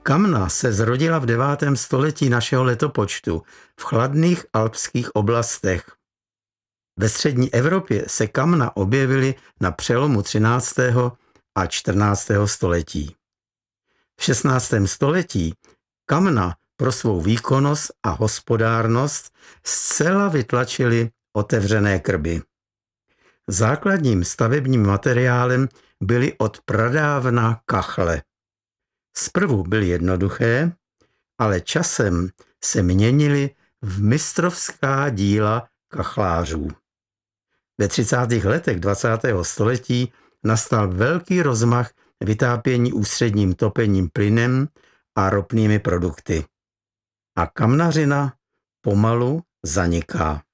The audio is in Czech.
Kamna se zrodila v 9. století našeho letopočtu v chladných alpských oblastech. Ve střední Evropě se kamna objevily na přelomu 13. a 14. století. V 16. století kamna pro svou výkonnost a hospodárnost zcela vytlačily otevřené krby. Základním stavebním materiálem byly od pradávna kachle. Zprvu byly jednoduché, ale časem se měnily v mistrovská díla kachlářů. Ve 30. letech 20. století nastal velký rozmach vytápění ústředním topením plynem a ropnými produkty. A kamnařina pomalu zaniká.